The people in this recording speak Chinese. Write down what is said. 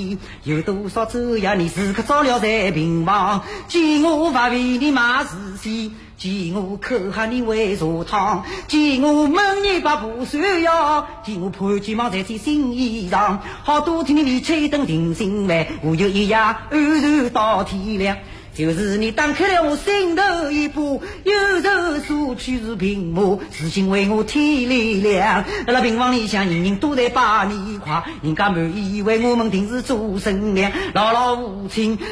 你，有多少昼夜你时刻照料在病房，见我不为你买事情，见我口喊你为茶汤，见我问你把不算药，见我盘鸡毛在穿新衣裳，好多天你吹灯定心丸，我有一夜安然到天亮。就是你打开了我心头一把，有愁诉去是平幕，事情为我添力量。那病房里向人人都在把你夸，人家满以为我们定是做生娘，老老无情。